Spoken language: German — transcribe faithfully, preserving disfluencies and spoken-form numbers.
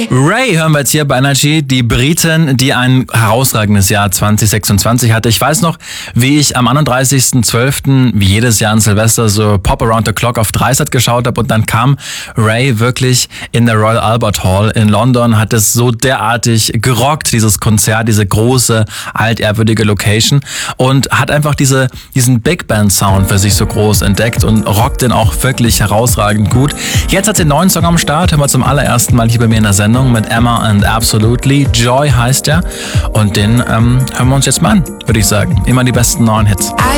Ray hören wir jetzt hier bei Energy, die Britin, die ein herausragendes Jahr zwanzig sechsundzwanzig hatte. Ich weiß noch, wie ich am einunddreißigsten zwölften wie jedes Jahr an Silvester so Pop Around the Clock auf Dreisat geschaut habe und dann kam Ray wirklich in der Royal Albert Hall in London, hat es so derartig gerockt, dieses Konzert, diese große, altehrwürdige Location und hat einfach diese, diesen Big Band Sound für sich so groß entdeckt und rockt den auch wirklich herausragend gut. Jetzt hat sie einen neuen Song am Start, hören wir zum allerersten Mal hier bei mir in der Sendung mit Emma and Absolutely. Joy heißt er und den ähm, hören wir uns jetzt mal an, würde ich sagen. Immer die besten neuen Hits. I